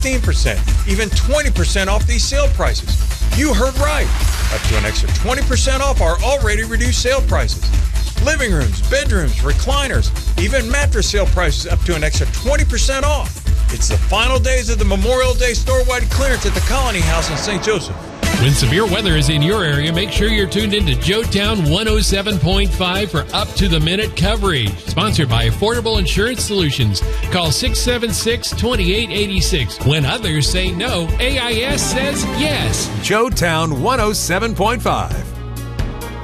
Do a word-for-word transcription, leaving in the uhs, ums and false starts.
fifteen percent, even twenty percent off these sale prices. You heard right. Up to an extra twenty percent off our already reduced sale prices. Living rooms, bedrooms, recliners, even mattress sale prices up to an extra twenty percent off. It's the final days of the Memorial Day store-wide clearance at the Colony House in Saint Joseph. When severe weather is in your area, make sure you're tuned into Joetown one oh seven point five for up-to-the-minute coverage. Sponsored by Affordable Insurance Solutions. Call six seven six, two eight eight six. When others say no, A I S says yes. Joetown one oh seven point five.